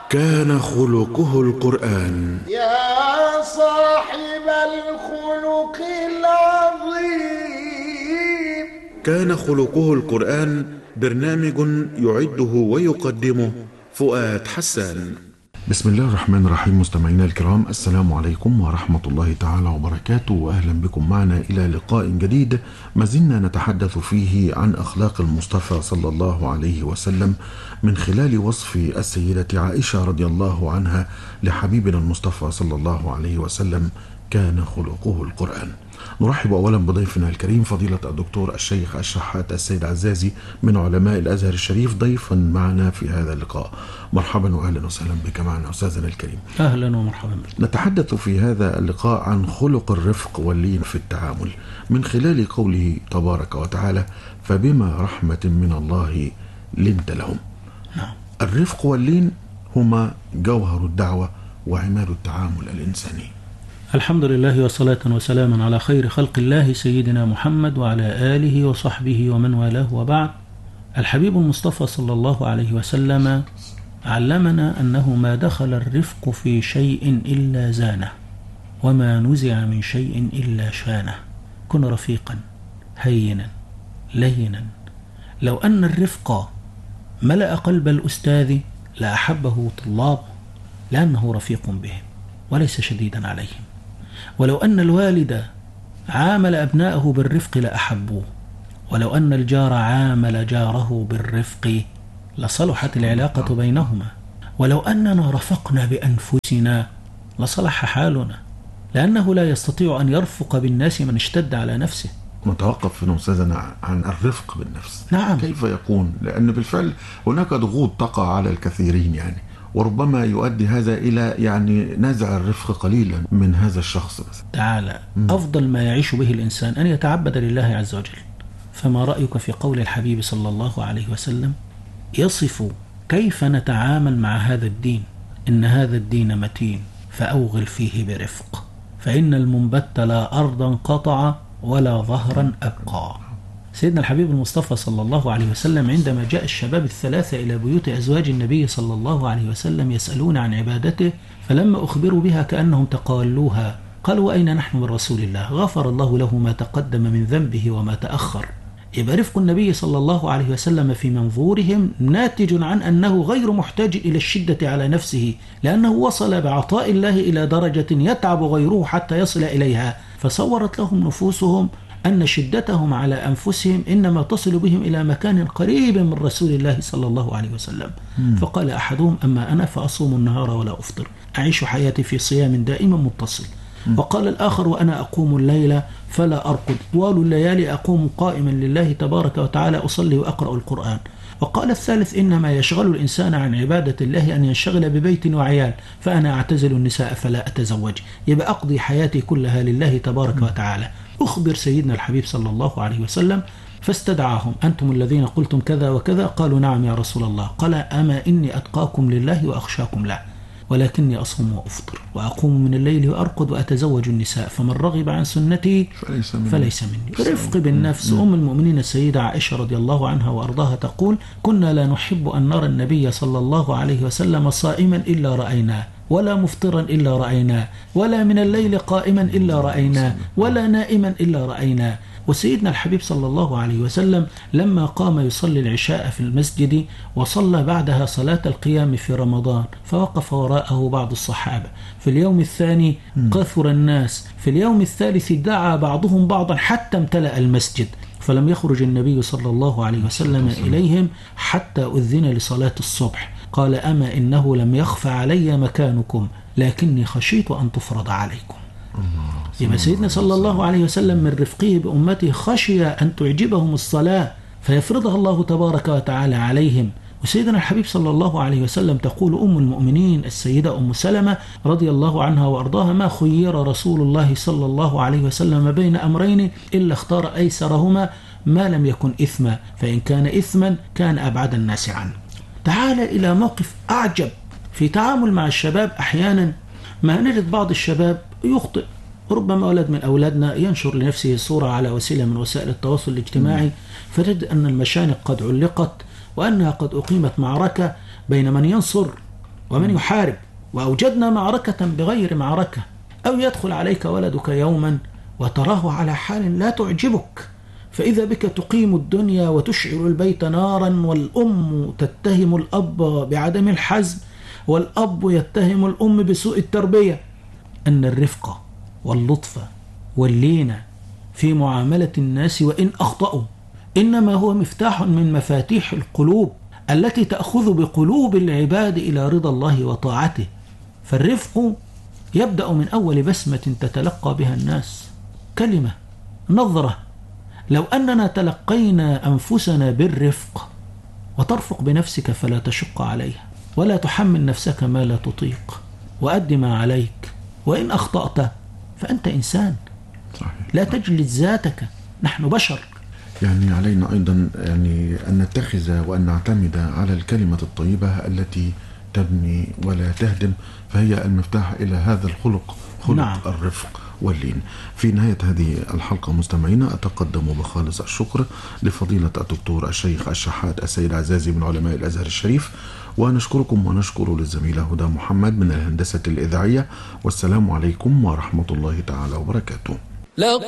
كان خلقه القرآن. يا صاحب الخلق العظيم. كان خلقه القرآن برنامج يعده ويقدمه فؤاد حسان. بسم الله الرحمن الرحيم. مستمعينا الكرام، السلام عليكم ورحمة الله تعالى وبركاته، وأهلا بكم معنا إلى لقاء جديد ما زلنا نتحدث فيه عن أخلاق المصطفى صلى الله عليه وسلم من خلال وصف السيدة عائشة رضي الله عنها لحبيبنا المصطفى صلى الله عليه وسلم كان خلقه القرآن. نرحب أولا بضيفنا الكريم فضيلة الدكتور الشيخ الشحات السيد عزازي من علماء الأزهر الشريف ضيفا معنا في هذا اللقاء. مرحبا وأهلا وسهلا بك معنا أستاذنا الكريم. أهلا ومرحبا بك. نتحدث في هذا اللقاء عن خلق الرفق واللين في التعامل من خلال قوله تبارك وتعالى: فبما رحمة من الله لنت لهم. الرفق واللين هما جوهر الدعوة وعماد التعامل الإنساني. الحمد لله وصلاة وسلاما على خير خلق الله سيدنا محمد وعلى آله وصحبه ومن والاه، وبعد. الحبيب المصطفى صلى الله عليه وسلم علمنا أنه ما دخل الرفق في شيء إلا زانه، وما نزع من شيء إلا شانه. كن رفيقا هينا لينا. لو أن الرفق ملأ قلب الأستاذ لأحبه طلابه، لأنه رفيق بهم وليس شديدا عليهم. ولو أن الوالد عامل أبنائه بالرفق لأحبوه، ولو أن الجار عامل جاره بالرفق لصلحت العلاقة بينهما، ولو أننا رفقنا بأنفسنا لصلح حالنا، لأنه لا يستطيع أن يرفق بالناس من اشتد على نفسه. نتوقف هنا أستاذنا عن الرفق بالنفس. نعم. كيف يكون؟ لأن بالفعل هناك ضغوط تقع على الكثيرين وربما يؤدي هذا إلى نزع الرفق قليلا من هذا الشخص مثلا. تعالى، أفضل ما يعيش به الإنسان أن يتعبد لله عز وجل. فما رأيك في قول الحبيب صلى الله عليه وسلم يصف كيف نتعامل مع هذا الدين؟ إن هذا الدين متين فأوغل فيه برفق، فإن المنبت لا أرضا قطع ولا ظهرا أبقى. سيدنا الحبيب المصطفى صلى الله عليه وسلم عندما جاء الشباب الثلاثة إلى بيوت أزواج النبي صلى الله عليه وسلم يسألون عن عبادته، فلما أخبروا بها كأنهم تقالوها، قالوا: أين نحن من رسول الله؟ غفر الله له ما تقدم من ذنبه وما تأخر. يبقى رفق النبي صلى الله عليه وسلم في منظورهم ناتج عن أنه غير محتاج إلى الشدة على نفسه، لأنه وصل بعطاء الله إلى درجة يتعب غيره حتى يصل إليها، فصورت لهم نفوسهم أن شدتهم على أنفسهم إنما تصل بهم إلى مكان قريب من رسول الله صلى الله عليه وسلم. فقال أحدهم: أما أنا فأصوم النهار ولا أفطر، أعيش حياتي في صيام دائما متصل. وقال الآخر: وأنا أقوم الليل فلا أرقد، طوال الليالي أقوم قائما لله تبارك وتعالى أصلي وأقرأ القرآن. وقال الثالث: إنما يشغل الإنسان عن عبادة الله أن ينشغل ببيت وعيال، فأنا أعتزل النساء فلا أتزوج، يبقى أقضي حياتي كلها لله تبارك وتعالى. أخبر سيدنا الحبيب صلى الله عليه وسلم فاستدعاهم: أنتم الذين قلتم كذا وكذا؟ قالوا: نعم يا رسول الله. قال: أما إني أتقاكم لله وأخشاكم له، ولكني أصوم وأفطر وأقوم من الليل وأرقد وأتزوج النساء، فمن رغب عن سنتي فليس مني. رفق بالنفس. أم المؤمنين السيدة عائشة رضي الله عنها وأرضاها تقول: كنا لا نحب أن نرى النبي صلى الله عليه وسلم صائما إلا رأيناه، ولا مفطرا إلا رأيناه، ولا من الليل قائما إلا رأيناه، ولا نائما إلا رأيناه. وسيدنا الحبيب صلى الله عليه وسلم لما قام يصلي العشاء في المسجد وصلى بعدها صلاة القيام في رمضان، فوقف وراءه بعض الصحابة. في اليوم الثاني كثر الناس، في اليوم الثالث دعا بعضهم بعضا حتى امتلأ المسجد، فلم يخرج النبي صلى الله عليه وسلم إليهم حتى أذن لصلاة الصبح. قال: أما إنه لم يخفى علي مكانكم، لكني خشيت أن تفرض عليكم. يبقى سيدنا صلى الله عليه وسلم من رفقه بأمته خشي أن تعجبهم الصلاة فيفرضها الله تبارك وتعالى عليهم. وسيدنا الحبيب صلى الله عليه وسلم تقول أم المؤمنين السيدة أم سلمة رضي الله عنها وأرضاها: ما خير رسول الله صلى الله عليه وسلم بين أمرين إلا اختار أيسرهما ما لم يكن إثما، فإن كان إثما كان أبعد الناس عنه. تعال إلى موقف أعجب في تعامل مع الشباب. أحيانا ما نجد بعض الشباب يخطئ، ربما ولد من أولادنا ينشر لنفسه صورة على وسيلة من وسائل التواصل الاجتماعي، فتجد أن المشانق قد علقت وأنها قد أقيمت معركة بين من ينصر ومن يحارب، وأوجدنا معركة بغير معركة، أو يدخل عليك ولدك يوما وتراه على حال لا تعجبك، فإذا بك تقيم الدنيا وتشعل البيت نارا، والأم تتهم الأب بعدم الحزم، والأب يتهم الأم بسوء التربية. أن الرفق واللطف واللينة في معاملة الناس وإن أخطأوا إنما هو مفتاح من مفاتيح القلوب التي تأخذ بقلوب العباد إلى رضا الله وطاعته. فالرفق يبدأ من أول بسمة تتلقى بها الناس، كلمة، نظرة. لو أننا تلقينا أنفسنا بالرفق، وترفق بنفسك فلا تشق عليها، ولا تحمل نفسك ما لا تطيق، وأد ما عليك، وإن أخطأت فأنت إنسان. صحيح. لا تجلد ذاتك، نحن بشر. يعني علينا أيضا أن نتخذ وأن نعتمد على الكلمة الطيبة التي تبني ولا تهدم، فهي المفتاح إلى هذا الخلق، خلق نعم. الرفق واللين. في نهاية هذه الحلقة مستمعينا أتقدم بخالص الشكر لفضيلة الدكتور الشيخ الشحات السيد عزازي من علماء الأزهر الشريف، ونشكركم ونشكر للزميلة هدى محمد من الهندسة الإذاعية، والسلام عليكم ورحمة الله تعالى وبركاته.